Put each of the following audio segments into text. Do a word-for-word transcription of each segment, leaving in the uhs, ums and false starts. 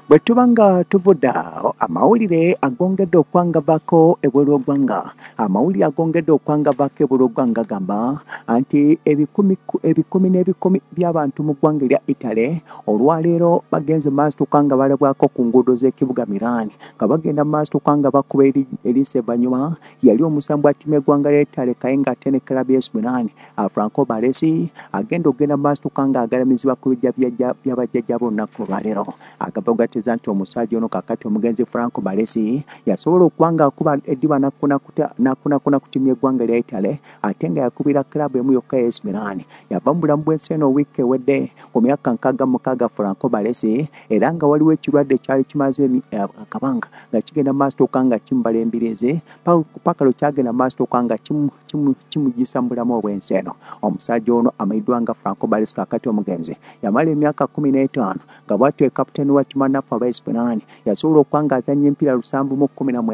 Bwe tuba nga tuvudde awo amawulire agongedde okwangavako ebweru w'eggwanga. Amawulire agongedde okwangavako ebweru w'eggwanga gamba nti ebikumi ebikumi n'ebikumi by'abantu mu ggwanga erya Italy olwaleero bagenze maastuka nga balabwako ku nguudo z'ekibuga Milan nga bagenda maastuka nga bakuba eriisa ebbanyuma yali omusambi wa ttiimu y'eggwanga lya Italy Kayenga ate ne club y'A C Milan Franco Baresi agenda okugenda maastuka nga agalamizibwa ku bijja by'abajjajja b'olunaku olwaleero. Agamba gateza nti omusajja ono kakati omugenzi Franco Baresi yasobola okuba nga akuba eddiba n'akunakuna ku ttiimu y'eggwanga lya Italy ate nga yakubira club emu yokka ya A C Milan. Yava mu bulamu bw'ensi eno wiiki ewedde ku myaka nkaaga mu mukaaga Franco Baresi era nga waliwo ekirwadde kyali kimaze akabanga nga kigenda maastuka nga kimubala embiriizi paka lwe kyagenda maastuka nga kimugisa mu bulamu obw'ensi eno. Omusajja ono amanyiddwa nga Franco Baresi kakati omugenzi yamala emyaka kumi n'etaano nga bw'atyo ye kapiteeni wa ttiimu anafu aba A C Milan yasobola okuba ng'azannya empiira lusanvu mu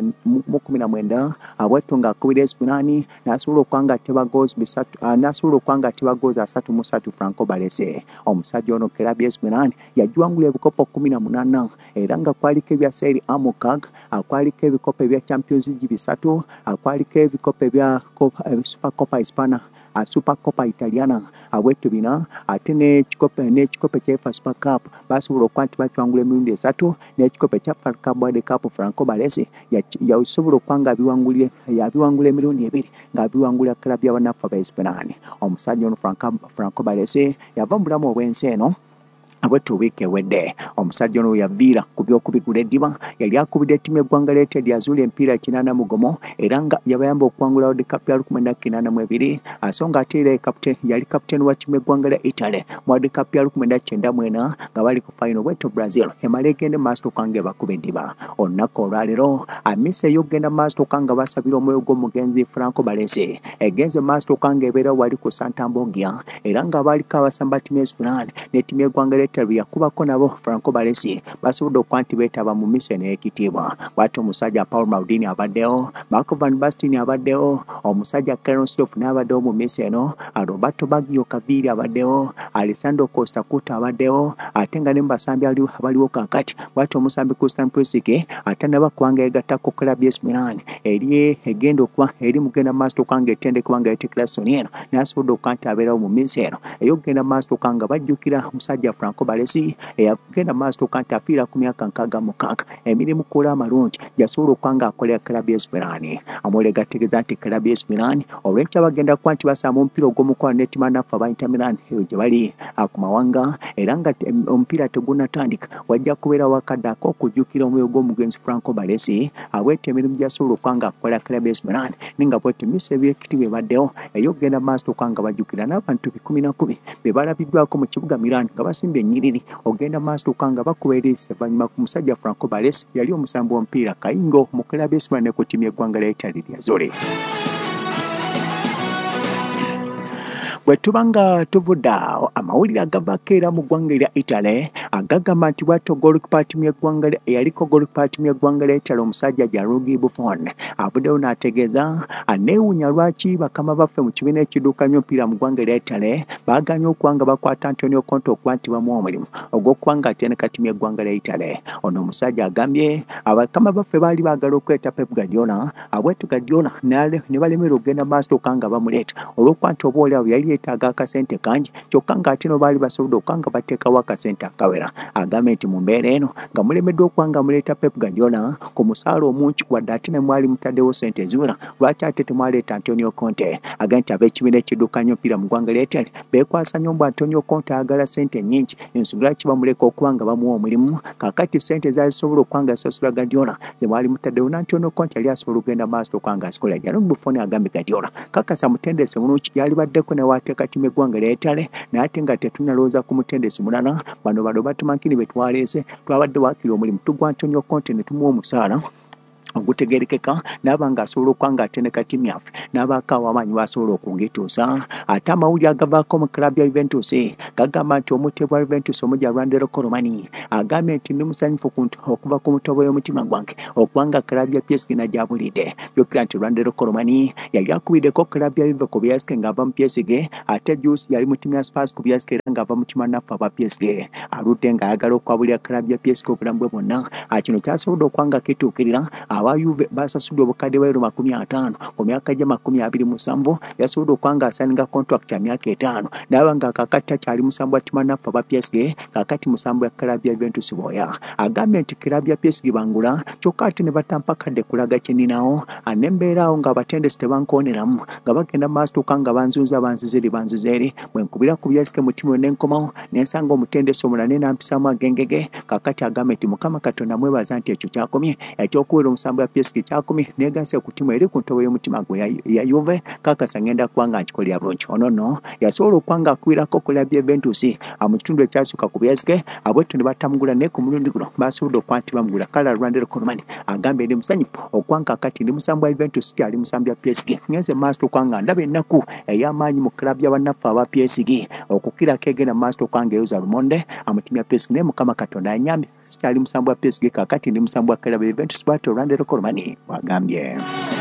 kkumi na mwenda bw'atyo ng'akubira A C Milan n'asobola okuba ng'ateba goozi bisatu n'asobola okuba ng'ateba goozi asatu mu ssatu Franco Baresi. Omusajja ono kirabu ya A C Milan yagiwangula ebikopo kkumi na munaana era nga kwaliko ebya Serie A mukaaga akwaliko ebikopo ebya Champions League bisatu akwaliko ebikopo ebya Supercoppa Hispana Supercoppa Italiana abwetu bina ate n'ekikopo n'ekikopo kya UEFA Super Cup basobola okuba nti bakiwangula emirundi esatu n'ekikopo kya Carabao Cup Franco Baresi yasobola okuba ng'abiwangulye yabiwangula emirundi ebiri ng'abiwangulira club y'abanafu aba A C Milan. Omusajja ono Franco Baresi yava mu bulamu obw'ensi eno abwetu wiiki ewedde. Omusajja ono yaviira ku by'okubigula eddiba yali akubidde ttiimu y'eggwanga lya Italy azuula empiira kinaana mugomo era nga yabayamba okuwangula World Cup ya lukumi na kinaana mu ebiri so nga ate era yali kapiteeni wa ttiimu y'eggwanga lya Italy mu World Cup ya lukumi na kyenda mu ena nga bali ku final bwetyo Brazil emala egende maastuka nga ebakuba eddiba. Olunaku olwaleero amisa ey'okugenda maastuka nga basabira omwoyo gw'omugenzi Franco Baresi egenze maastuka nga ebeera wali ku Santa Mbogia era nga baaliko abasamba ttiimu y'A C Milan ne ttiimu y'eggwanga lya Italy yakubako nabo Franco Baresi basobodde okuba nti beetaba mu misa n'ekitiibwa. Bw'atyo omusajja Paul Maldini abaddewo, Marco van Basten abaddewo, omusajja Clarence Seedorf n'abaddewo mu misa eno, Roberto Baggio Cavilli abaddewo, Alessandro Costa Curta abaddewo ate nga ne mu basambi abaliwo kaakati bw'atyo omusambi Christian Pulisic ate n'abakuba yegattako club y'A C Milan eri egenda okuba eri mugenda maastuka nga etendekebwa nga yetekera Sony eno n'asobodde okuba nti abeerawo mu misa eno ey'okugenda maastuka nga bajjukira omusajja Franco Baresi eyagenda maastuka nti afiira ku myaka nkaaga mukaaga emirimu kola amalungi yasobola okuba ng'akolera club y'A C Milan. Amawulire gategeeza nti club y'A C Milan olw'ekyo bagenda kuba nti basamba omupiira ogw'omukwano ne ttiimu anafu aba Inter Milan eyo gye bali ku mawanga era nga omupiira tegunnatandika wajja kubeera wakadde ak'okujjukira omwoyo gw'omugenzi Franco Baresi abwete emirimu gyasobola okuba ng'akolera club y'A C Milan ninga bwete emisa eby'ekitiibwa ebaddewo ey'okugenda maastuka nga bajjukira n'abantu bikumi na kumi be balabiddwako mu kibuga Milan nga basimbye ennyiriri ogenda maastuka nga bakuba eriisa evvannyuma ku musajja Franco Baresi yali omusambi w'omupiira kayingo mu club y'A C Milan ne ku ttiimu y'eggwanga lya Italy lya Zole. Bwe tuba nga tuvudde awo amawulire agavako era mu ggwanga erya Italy agagamba nti bw'atyo goalkeeper ttiimu y'eggwanga eyaliko goalkeeper ttiimu y'eggwanga lya Italy omusajja Gianluigi Buffon avuddeyo n'ategeeza aneewuunya lwaki bakama baffe mu kibiina ekidduukanya omupiira mu ggwanga erya Italy baaganye okuba nga bakwata Antonio Conte okuba nti bamuwa omulimu ogw'okuba ng'atendeka ttiimu y'eggwanga lya Italy. Ono omusajja agambye abakama baffe baali baagala okweta Pep Guardiola abwetu Guardiola ne balemera okugenda maastuka nga bamuleeta olw'okuba nti obaolyawo yali yeetaaga akasente kangi kyokka ng'ate no baali basobodde okuba nga bateekawo akasente akawera. Agambye nti mu mbeera eno nga mulemeddwa okuba nga muleeta Pep Guardiola ku musaala omungi wadde ate ne mwali mutaddewo sente eziwera lwaki ate temwaleeta Antonio Conte. Agambye nti ab'ekibiina ekidduukanya omupiira mu ggwanga lya Italy beekwasa nnyo mbu Antonio Conte ayagala sente nnyingi ensonga lwaki bamuleka okuba nga bamuwa omulimu kaakati sente zaalisobola okuba nga zisasula Guardiola ze mwali mutaddewo n'Antonio Conte yali asobola okugenda maaso okuba nga azikola. Gianluigi Buffon agambye Guardiola kakasa mutendesi mulungi yali baddeko ne waateeka ttiimu y'eggwanga lya Italy naye ate nga tetunnalowooza ku mutendesi mulala bano bano batumankini be twaleese twabadde waakiri omulimu tugwa Antonio Conte ne tumuwa omusaala ogutegerekeka n'abanga asobola okwanga ate ne katimu yaffe n'abaako abamanyi basobola okugituusa. Ate amawulire agavaako mu club ya Juventus gagamba nti omutebwa Juventus omujja Randell Colomani agambye nti ndi musanyufu okuva ku mutobo y'omutima gwange okubanga club ya P S G najabulidde. Jjukira nti Randell Colomani yali akubiddeko club ya Juve ku P S G ng'ava mu P S G, ate Juice yali mu ttiimu ya Spurs ku P S G era ng'ava mu timu naffe aba P S G. Aludde ng'ayagala okwabulira club ya P S G obulamu bwe bwonna. Kino kyasobodde okwanga kituukirira. Aba Juve basasudde obukadde bwa euro makumi ataano ku myaka gye makumi abiri mu musanvu. Yasobodde okwanga asaninga contract ya myaka etaano n'abanga kakati akyali musambu wa ttiimu naffe aba P S G, kakati musambu ya club ya Juventus bwoya. Agambye nti club ya P S G bangula kyokka ate ne batampa kadde kulaga kyeninawo anembeera awo ng'abatendesi tebankooneramu nga bagenda mu maaso tukanga banzunza banzize eri banzize eri bwe nkubira ku P S G mu ttiimu ne nkomawo ne nsanga omutendesi omulala ne nampisaamu agengege. Kakati agambye nti Mukama Katonda mwebaza nti ekyo kyakomye, ekyokubeera omusambu ya P S G kyakomye negase ku ttiimu eri ku ntobo y'omutima gwe ya Juve. Kakasa ngenda kubanga nkikolera bulungi. Ono nno yasobola okwanga akwirako club ya Juventus mu kitundu ekyasooka ku P S G abwettu ne batamugula naye ku mulundi guno basobodde okwa nti bamugula. Kale Randell Colomani agambye ndi musanyufu okwanga kati ndi musambu wa Juventus kyali musambu ya P S G. Ngenze maaso okwanga ndaba ennaku ey'amaanyi mu club ya bannaffe aba P S G okukirako egenda maaso okwanga Yoza Lumonde mu ttiimu ya P S G naye Mukama Katonda anyambye sikyali musambu wa P S G kakati ndi musambu wa club ya Juventus bw'atyo Randell Colomani bw'agambye.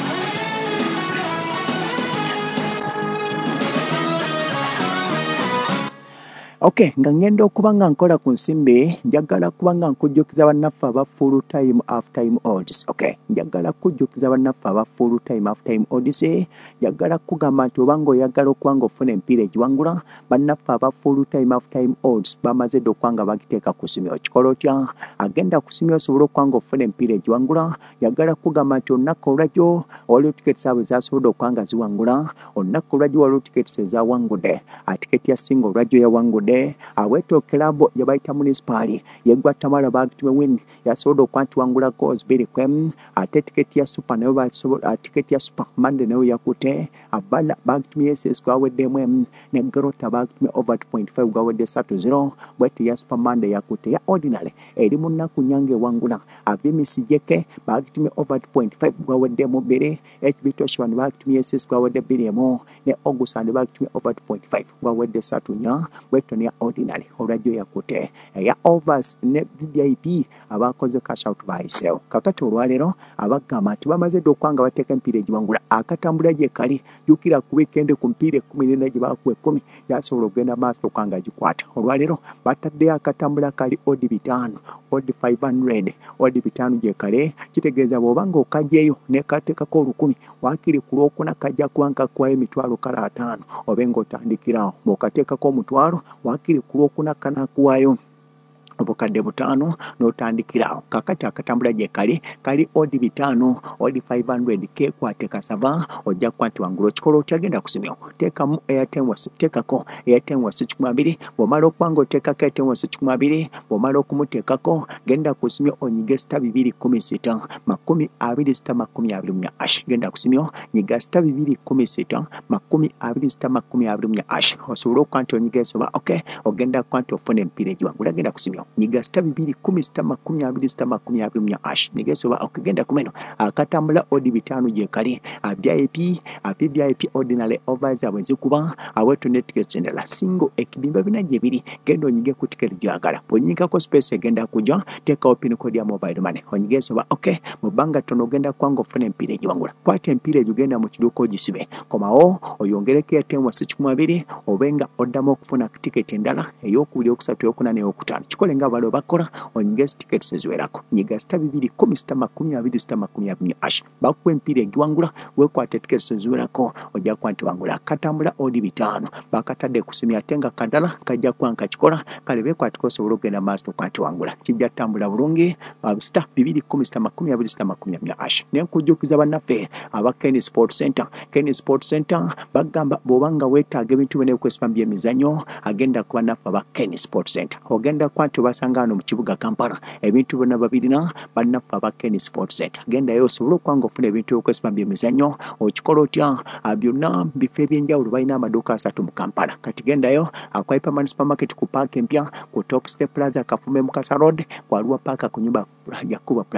Okay, nga ngenda okuba nga nkola ku nsimbi njagala kuba nga nkujjukiza bannaffe aba full time half time odds. Okay, njagala kujjukiza bannaffe aba full time half time odds. Njagala kugamba nti obanga oyagala okuba nga ofuna emipiira egiwangula bannaffe aba full time half time odds bamaze dde okuba nga bagiteeka ku simyo. Kikola otya? Agenda ku simyo osobola okuba nga ofuna emipiira egiwangula. Njagala kugamba nti olunaku olwajjo waliwo tiketi zaabwe zasobodde okuba nga ziwangula. Olunaku olwajjo waliwo tiketi ezawangudde. Tiketi ya singa olwajjo yawangudde. Aweto club yabaita municipali yegwa Tamara Bagtime win yasobodde okuba nti wangula goals bbiri kwemu. Ate tiketi ya super nayo basobola tiketi ya super Monday nayo yakute abala Bagtime S S gwaweddemu emu ne Garota Bagtime over two point five gwawadde three zero. Bwete ya super Monday yakute ya ordinary eri mu nnaku nyange wangula abimisi jeke Bagtime over two point five gwaweddemu bbiri. H B Toshwan Bagtime S S gwawadde bbiri emu ne August and Bagtime over two point five gwawadde three nya. Bwete ya ordinary olwajjo yakute ya overs ne V I P abakoze cash out bayiseewo. Kakati olwaleero abagamba nti bamaze dde okwanga bateeka emipiira egiwangula akatambula gye kali jjukira ku weekend ku mpiira ekkumi n'ena gye baakuwa ekkumi yasobola okugenda maaso okwanga gikwata. Olwaleero bataddeyo akatambula kali odi bitaano odi five hundred odi bitaano gye kale kitegeeza bw'obanga okajjeeyo ne kateekako olukumi waakiri ku lwokuna kajja kubanka kuwayo emitwalo kale ataano obe ng'otandikirawo bw'okateekako omutwalo waakiri ku lwokuna kanakuwayo obukadde butaano n'otandikirawo. Kakati akatambula gye kali kali odi bitaano odi five hundred kekwate kasava ojja kuba nti wangulu. Okikola otyagenda kusimya teekamu Airtel wasi teekako Airtel wasi kikumi abiri. Bw'omala okuba ng'oteekako Airtel wasi kikumi abiri bw'omala okumuteekako genda kusimya onyige sita bibiri kumi sita makumi abiri sita makumi abiri mu ash. Genda kusimya nyiga sita bibiri kumi sita makumi abiri sita makumi abiri mu ash osobole okuba nti onyiga ensoba. Okay, ogenda kuba nti ofuna emipiira egiwangula. Genda kusimya nyiga sita bibiri kumi sita makumi abiri sita makumi abiri mu ash nyiga ensoba. Okugenda kumeno akatambula odi bitaano gye kali V I P V I P ordinary overs abwe zikuba awetu ne tickets endala single ekibimba bina gye biri genda onyige ku ticket gyagala. Bw'onyigako space egenda kujja teekawo pin code ya mobile money onyige ensoba. Okay, mu bbanga ttono ogenda kwanga ofuna emipiira egiwangula. Kwata emipiira egyo genda mu kiduuka ogisibe komawo oyongereko Airtel wasi kikumi abiri obenga oddamu okufuna ticket endala ey'okubiri okusatu ey'okuna n'ey'okutaano. Kikole nga balo bakola onyige tickets eziwerako nyiga sita bibiri kumi sita makumi abiri sita makumi abiri ash bakuwa emipiira egiwangula weekwate tickets eziwerako ojja kuba nti wangula. Katambula odi bitaano bakatadde kusimya ate nga kadala kajja kuba nkakikola kale beekwateko osobola okugenda maaso okuba nti wangula. Kijja ttambula bulungi sita bibiri kumi sita makumi abiri sita makumi abiri ash. Ne nkujjukiza bannaffe aba Ken Sport Center. Ken Sport Center bagamba bw'obanga weetaaga ebintu bino ebikozesebwa mu byemizannyo agenda kuba naffe aba Ken Sport Center. Ogenda kuba nti obasanga hano mu kibuga Kampala ebintu byonna babirina bannaffe aba Ken Sport Center. Gendayo osobole okuba ng'ofuna ebintu ebikozesebwa mu byemizannyo. Okikola otya? Byonna bifo eby'enjawulo balina amaduuka asatu mu Kampala. Kati gendayo akwa Hyperman Supermarket ku paaka empya ku Top Step Plaza Kafume Mukasa Road ku Arua Paaka ku nyumba ya Kuba Plaza.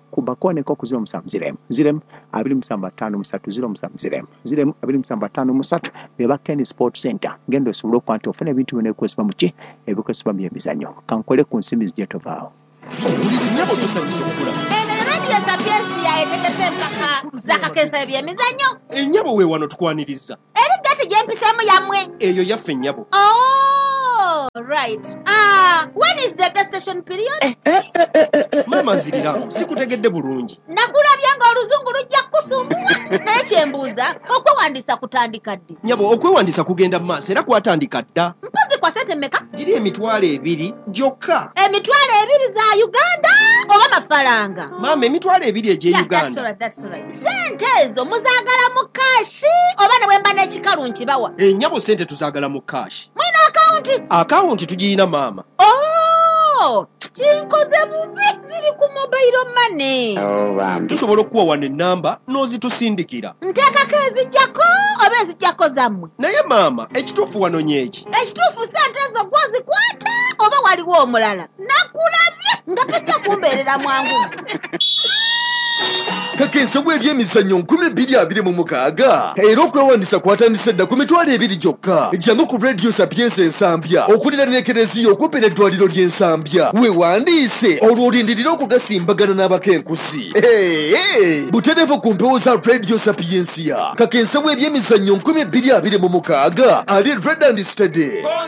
kubakoneko ku ziro musanvu ziremu ziremu abiri musanvu ataano musatu ziro musanvu ziremu ziremu abiri musanvu ataano musatu beba Ken Sport Center ngendo osobole okuba nti ofuna ebintu bino ebikozesebwa mu ki ebikozesebwa mu byemizannyo kankole ku nsimbi zijje tovaawo Nyabo tusanyusa okula. Eno radio Sapiensia etegese empaka zakakensa ebyemizannyo. Ennyabo we wano tukwaniriza. Eri gati gyempiseemu yammwe. Eyo yaffe ennyabo. Oh, right. Ah, when is the gestation period? Mama nzirira, sikutegedde bulungi. Nakulabya nga oluzungu lujja kusumbua. Naye kyembuuza, okwewandiisa kutandika ddi? Nyabo okwewandiisa kugenda mu maaso era kwatandika dda. Mpozi kwa sente mmeka? Giri emitwalo ebiri gyokka. Emitwalo ebiri za Uganda oba mafaranga? Mama emitwalo ebiri egye Yeah, that's Uganda. right, that's right. Sente ezo muzaagala mu kashi oba ne bwemba n'ekikalu nkibawa? Ennyabo sente tuzaagala mu kaashi. Mwina akawunti? Akawunti tugiyina maama. Oh, kinkoze bubi ziri ku mobile money. Tusobola okuwa wano ennamba n'ozitusindikira. Nteekako ezijjako oba ezijjako zammwe? Naye maama ekituufu wano nyeki. Ekituufu sente ezo gwozikwata oba waliwo omulala? Nakulabye nga tojja kumbeerera mwangu. Kakensa bw'ebyemizannyo nkumi bbiri abiri mu mukaaga era okwewandiisa kwatandise dda ku mitwalo ebiri gyokka. Jangu ku Radio Sapiensia Ensambya okulira n'ekereziya okumpi n'eddwaliro ly'Ensambya weewandiise olwo olindirira okugasimbagana n'abakenkusi. Butereevu ku mpewo za Radio Sapiensia. Kakensa bw'ebyemizannyo nkumi bbiri abiri mu mukaaga ali Red and Steady.